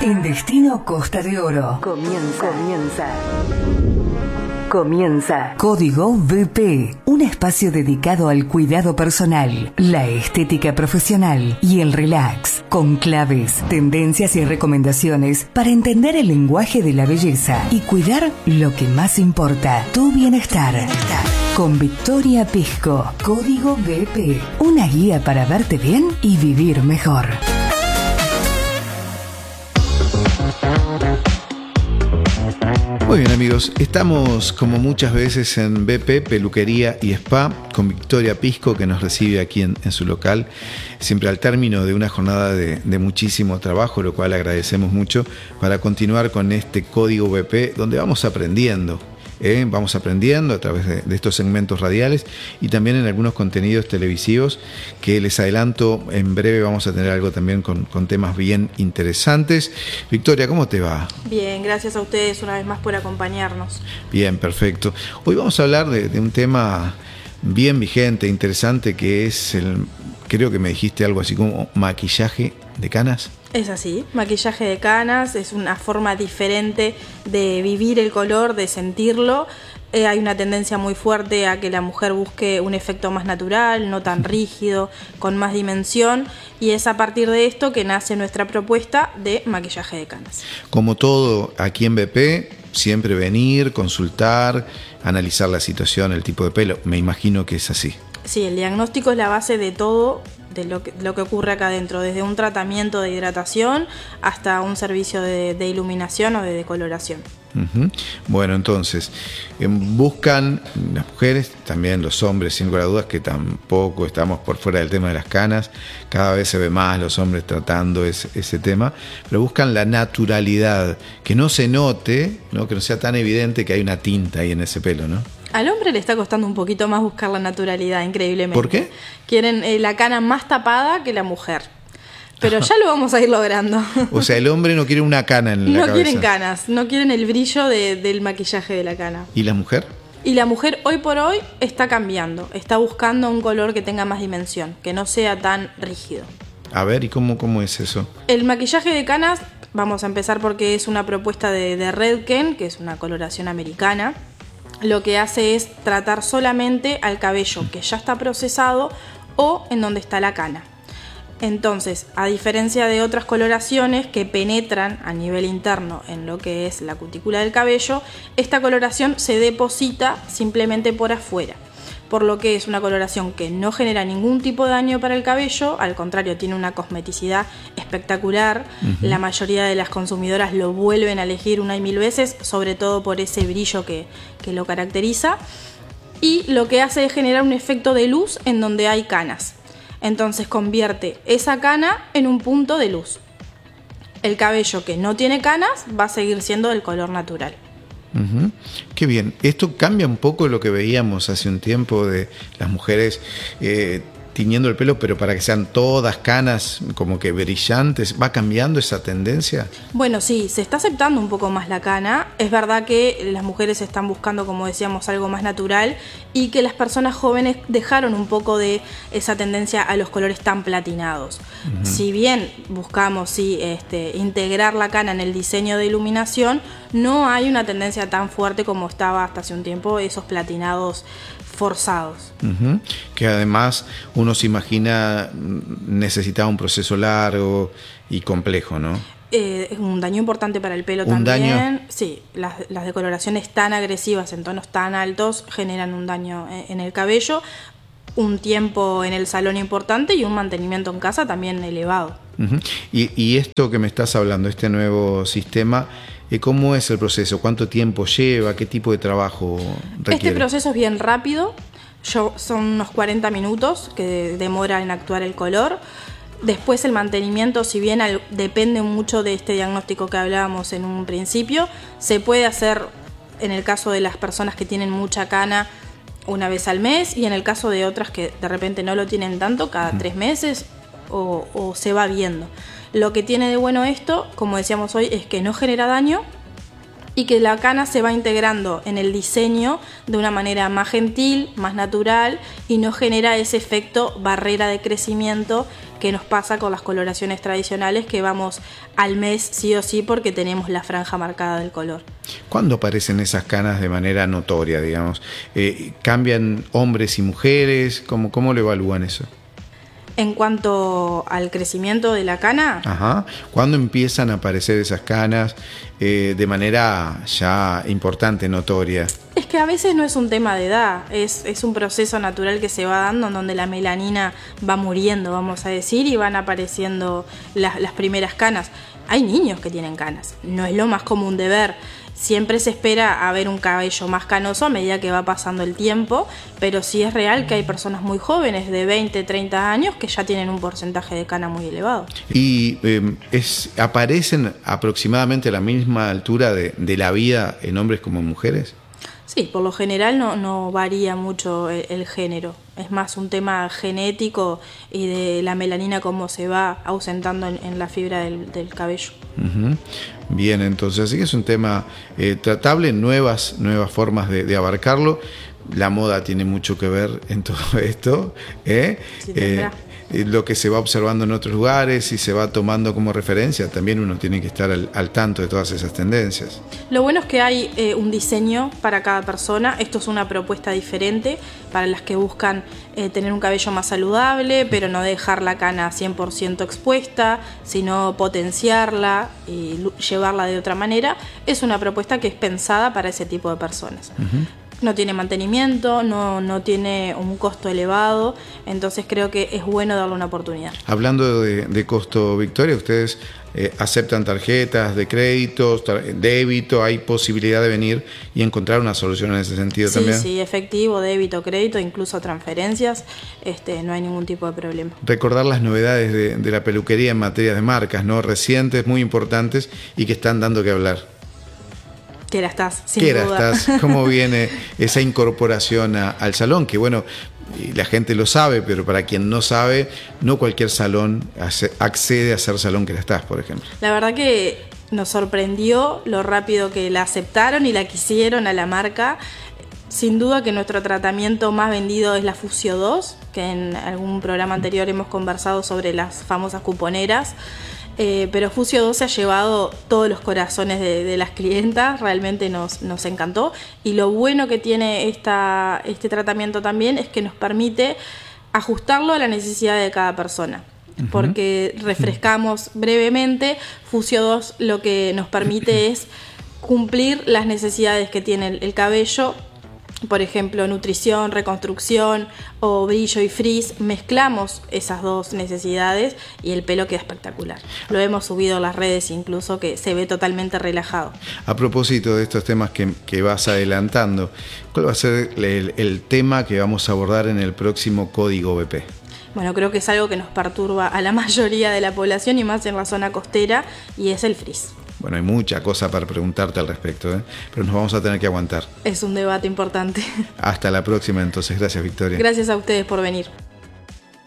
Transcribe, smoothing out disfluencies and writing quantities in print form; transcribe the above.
En Destino Costa de Oro. Comienza Código BP, un espacio dedicado al cuidado personal, la estética profesional y el relax, con claves, tendencias y recomendaciones para entender el lenguaje de la belleza y cuidar lo que más importa, tu bienestar. Con Victoria Pisco, Código BP, una guía para verte bien y vivir mejor. Muy bien, amigos, estamos como muchas veces en BP, Peluquería y Spa, con Victoria Pisco, que nos recibe aquí en su local, siempre al término de una jornada de muchísimo trabajo, lo cual agradecemos mucho, para continuar con este Código BP, donde vamos aprendiendo. Vamos aprendiendo a través de estos segmentos radiales y también en algunos contenidos televisivos que les adelanto, en breve vamos a tener algo también con temas bien interesantes. Victoria, ¿cómo te va? Bien, gracias a ustedes una vez más por acompañarnos. Bien, perfecto. Hoy vamos a hablar de un tema bien vigente, interesante, que es creo que me dijiste algo así como maquillaje de canas. Es así, maquillaje de canas es una forma diferente de vivir el color, de sentirlo. Hay una tendencia muy fuerte a que la mujer busque un efecto más natural, no tan rígido, con más dimensión, y es a partir de esto que nace nuestra propuesta de maquillaje de canas. Como todo aquí en BP, siempre venir, consultar, analizar la situación, el tipo de pelo, me imagino que es así. Sí, el diagnóstico es la base de todo, de lo que ocurre acá adentro, desde un tratamiento de hidratación hasta un servicio de iluminación o de decoloración. Uh-huh. Bueno, entonces, buscan las mujeres, también los hombres, sin lugar a dudas, que tampoco estamos por fuera del tema de las canas, cada vez se ve más los hombres tratando ese tema, pero buscan la naturalidad, que no se note, ¿no? Que no sea tan evidente que hay una tinta ahí en ese pelo, ¿no? Al hombre le está costando un poquito más buscar la naturalidad, increíblemente. ¿Por qué? Quieren la cana más tapada que la mujer. Pero ya lo vamos a ir logrando. O sea, el hombre no quiere una cana en la cabeza. No quieren canas, no quieren el brillo del maquillaje de la cana. ¿Y la mujer? Y la mujer hoy por hoy está cambiando, está buscando un color que tenga más dimensión, que no sea tan rígido. A ver, ¿y cómo es eso? El maquillaje de canas, vamos a empezar porque es una propuesta de Redken, que es una coloración americana. Lo que hace es tratar solamente al cabello que ya está procesado o en donde está la cana. Entonces, a diferencia de otras coloraciones que penetran a nivel interno en lo que es la cutícula del cabello, esta coloración se deposita simplemente por afuera, por lo que es una coloración que no genera ningún tipo de daño para el cabello, al contrario, tiene una cosmeticidad espectacular. Uh-huh. La mayoría de las consumidoras lo vuelven a elegir una y mil veces, sobre todo por ese brillo que lo caracteriza, y lo que hace es generar un efecto de luz en donde hay canas. Entonces convierte esa cana en un punto de luz. El cabello que no tiene canas va a seguir siendo del color natural. Uh-huh. Qué bien. Esto cambia un poco lo que veíamos hace un tiempo de las mujeres tiñendo el pelo, pero para que sean todas canas como que brillantes. ¿Va cambiando esa tendencia? Bueno, sí, se está aceptando un poco más la cana. Es verdad que las mujeres están buscando, como decíamos, algo más natural, y que las personas jóvenes dejaron un poco de esa tendencia a los colores tan platinados. Uh-huh. Si bien buscamos integrar la cana en el diseño de iluminación, no hay una tendencia tan fuerte como estaba hasta hace un tiempo, esos platinados forzados. Uh-huh. Que además uno se imagina necesitaba un proceso largo y complejo, ¿no? Es un daño importante para el pelo también. ¿Daño? Sí, las decoloraciones tan agresivas en tonos tan altos generan un daño en el cabello, un tiempo en el salón importante y un mantenimiento en casa también elevado. Uh-huh. Y esto que me estás hablando, este nuevo sistema, ¿cómo es el proceso? ¿Cuánto tiempo lleva? ¿Qué tipo de trabajo requiere? Este proceso es bien rápido, son unos 40 minutos que demora en actuar el color. Después el mantenimiento, si bien depende mucho de este diagnóstico que hablábamos en un principio, se puede hacer en el caso de las personas que tienen mucha cana una vez al mes, y en el caso de otras que de repente no lo tienen tanto, cada 3 meses o se va viendo. Lo que tiene de bueno esto, como decíamos hoy, es que no genera daño y que la cana se va integrando en el diseño de una manera más gentil, más natural y no genera ese efecto barrera de crecimiento que nos pasa con las coloraciones tradicionales, que vamos al mes sí o sí porque tenemos la franja marcada del color. ¿Cuándo aparecen esas canas de manera notoria, digamos? ¿Cambian hombres y mujeres? ¿Cómo lo evalúan eso? En cuanto al crecimiento de la cana, Ajá. ¿Cuándo empiezan a aparecer esas canas de manera ya importante, notoria? es que a veces no es un tema de edad, es un proceso natural que se va dando en donde la melanina va muriendo, vamos a decir, y van apareciendo las primeras canas. Hay niños que tienen canas, no es lo más común de ver. Siempre se espera a ver un cabello más canoso a medida que va pasando el tiempo, pero sí es real que hay personas muy jóvenes de 20, 30 años que ya tienen un porcentaje de cana muy elevado. ¿Y aparecen aproximadamente a la misma altura de la vida en hombres como en mujeres? Sí, por lo general no varía mucho el género, es más un tema genético y de la melanina cómo se va ausentando en la fibra del cabello. Uh-huh. Bien, entonces sí que es un tema tratable, nuevas formas de abarcarlo. La moda tiene mucho que ver en todo esto, Sí, lo que se va observando en otros lugares y se va tomando como referencia, también uno tiene que estar al tanto de todas esas tendencias. Lo bueno es que hay un diseño para cada persona. Esto es una propuesta diferente para las que buscan tener un cabello más saludable, pero no dejar la cana 100% expuesta, sino potenciarla y llevarla de otra manera. Es una propuesta que es pensada para ese tipo de personas. Uh-huh. No tiene mantenimiento, no tiene un costo elevado, entonces creo que es bueno darle una oportunidad. Hablando de costo, Victoria, ustedes aceptan tarjetas de créditos, débito, hay posibilidad de venir y encontrar una solución en ese sentido también. Sí, efectivo, débito, crédito, incluso transferencias, no hay ningún tipo de problema. Recordar las novedades de la peluquería en materia de marcas, ¿no? Recientes, muy importantes y que están dando que hablar. Que la estás, sin duda. ¿Cómo viene esa incorporación al salón? Que bueno, la gente lo sabe, pero para quien no sabe, no cualquier salón accede a ser salón que la estás, por ejemplo. La verdad que nos sorprendió lo rápido que la aceptaron y la quisieron a la marca. Sin duda que nuestro tratamiento más vendido es la Fusio 2, que en algún programa anterior hemos conversado sobre las famosas cuponeras. Pero Fusio 2 se ha llevado todos los corazones de las clientas, realmente nos encantó, y lo bueno que tiene este tratamiento también es que nos permite ajustarlo a la necesidad de cada persona. Uh-huh. Porque refrescamos brevemente, Fusio 2 lo que nos permite es cumplir las necesidades que tiene el cabello. Por ejemplo, nutrición, reconstrucción o brillo y frizz, mezclamos esas dos necesidades y el pelo queda espectacular. Lo hemos subido a las redes incluso, que se ve totalmente relajado. A propósito de estos temas que vas adelantando, ¿cuál va a ser el tema que vamos a abordar en el próximo Código BP? Bueno, creo que es algo que nos perturba a la mayoría de la población y más en la zona costera, y es el frizz. Bueno, hay mucha cosa para preguntarte al respecto, pero nos vamos a tener que aguantar. Es un debate importante. Hasta la próxima, entonces. Gracias, Victoria. Gracias a ustedes por venir.